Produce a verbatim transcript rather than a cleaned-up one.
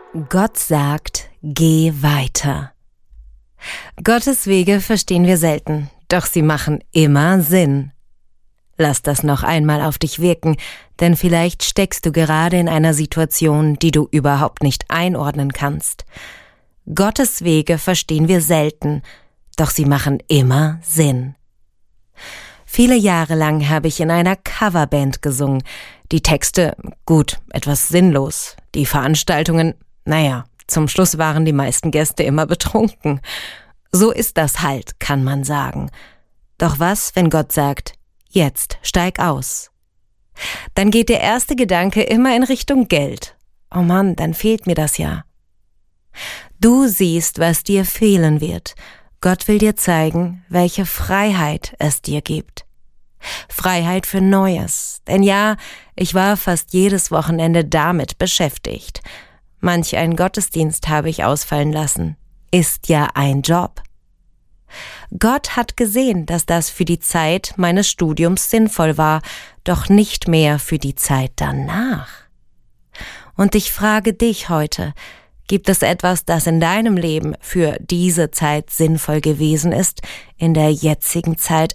Gott sagt, geh weiter. Gottes Wege verstehen wir selten, doch sie machen immer Sinn. Lass das noch einmal auf dich wirken, denn vielleicht steckst du gerade in einer Situation, die du überhaupt nicht einordnen kannst. Gottes Wege verstehen wir selten, doch sie machen immer Sinn. Viele Jahre lang habe ich in einer Coverband gesungen. Die Texte, gut, etwas sinnlos. Die Veranstaltungen, naja, zum Schluss waren die meisten Gäste immer betrunken. So ist das halt, kann man sagen. Doch was, wenn Gott sagt, jetzt steig aus? Dann geht der erste Gedanke immer in Richtung Geld. Oh Mann, dann fehlt mir das ja. Du siehst, was dir fehlen wird. Gott will dir zeigen, welche Freiheit es dir gibt. Freiheit für Neues. Denn ja, ich war fast jedes Wochenende damit beschäftigt. Manch einen Gottesdienst habe ich ausfallen lassen. Ist ja ein Job. Gott hat gesehen, dass das für die Zeit meines Studiums sinnvoll war, doch nicht mehr für die Zeit danach. Und ich frage dich heute, gibt es etwas, das in deinem Leben für diese Zeit sinnvoll gewesen ist, in der jetzigen Zeit